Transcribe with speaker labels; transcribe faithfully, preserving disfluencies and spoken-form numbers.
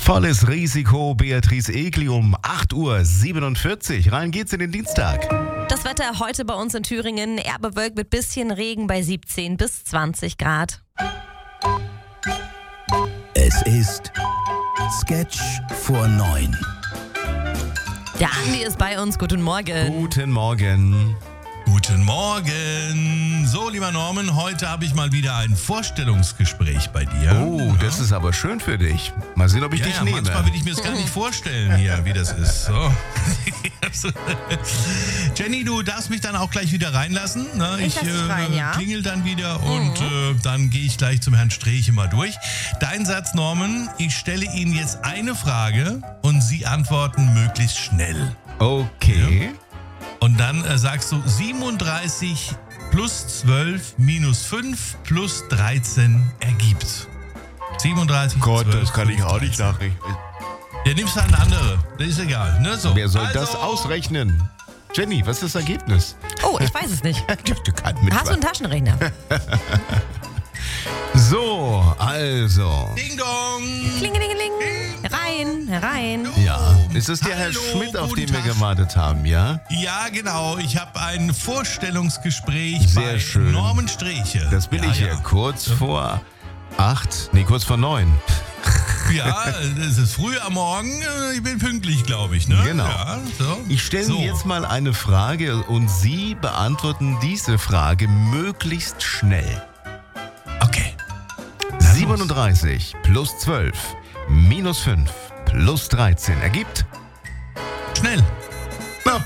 Speaker 1: Volles Risiko, Beatrice Egli um acht Uhr siebenundvierzig. Rein geht's in den Dienstag.
Speaker 2: Das Wetter heute bei uns in Thüringen eher bewölkt mit bisschen Regen bei siebzehn bis zwanzig Grad.
Speaker 3: Es ist Sketch vor neun.
Speaker 2: Der Andi ist bei uns. Guten Morgen.
Speaker 1: Guten Morgen.
Speaker 4: Guten Morgen. So, lieber Norman, heute habe ich mal wieder ein Vorstellungsgespräch bei dir.
Speaker 1: Oh, das ist aber schön für dich. Mal sehen, ob ich
Speaker 4: ja,
Speaker 1: dich
Speaker 4: ja,
Speaker 1: nehme.
Speaker 4: Manchmal will ich mir das gar nicht vorstellen hier, wie das ist. So. Jenny, du darfst mich dann auch gleich wieder reinlassen. Ne?
Speaker 2: Ich lass dich rein, ja.
Speaker 4: klingel dann wieder und äh, dann gehe ich gleich zum Herrn Streeche mal durch. Dein Satz, Norman, ich stelle Ihnen jetzt eine Frage und Sie antworten möglichst schnell.
Speaker 1: Okay.
Speaker 4: Ja? Und dann äh, sagst du siebenunddreißig plus zwölf minus fünf plus dreizehn ergibt. siebenunddreißig
Speaker 1: Gott,
Speaker 4: zwölf,
Speaker 1: das kann ich auch nicht
Speaker 4: dreizehn.
Speaker 1: nachrechnen.
Speaker 4: Ja, nimmst halt eine andere. Das ist egal. Ne? So.
Speaker 1: Wer soll
Speaker 4: also,
Speaker 1: das ausrechnen? Jenny, was ist das Ergebnis?
Speaker 2: Oh, ich weiß es nicht.
Speaker 1: Du kannst mit
Speaker 2: Hast du einen Taschenrechner?
Speaker 1: So, also.
Speaker 4: Ding dong.
Speaker 2: Klingelingeling. Rein, herein.
Speaker 1: Ja, ist es der Herr
Speaker 4: Hallo,
Speaker 1: Schmidt, auf
Speaker 4: guten
Speaker 1: den wir
Speaker 4: Tag.
Speaker 1: gewartet haben, ja?
Speaker 4: Ja, genau. Ich habe ein Vorstellungsgespräch
Speaker 1: Sehr
Speaker 4: bei
Speaker 1: schön.
Speaker 4: Norman Streeche.
Speaker 1: Das bin
Speaker 4: ja,
Speaker 1: ich hier,
Speaker 4: ja.
Speaker 1: kurz vor acht, nee, kurz vor neun.
Speaker 4: Ja, es ist früh am Morgen. Ich bin pünktlich, glaube ich. Ne?
Speaker 1: Genau.
Speaker 4: Ja, so.
Speaker 1: Ich stelle
Speaker 4: so.
Speaker 1: Ihnen jetzt mal eine Frage und Sie beantworten diese Frage möglichst schnell.
Speaker 4: Okay.
Speaker 1: siebenunddreißig plus zwölf minus fünf plus dreizehn ergibt
Speaker 4: Schnell.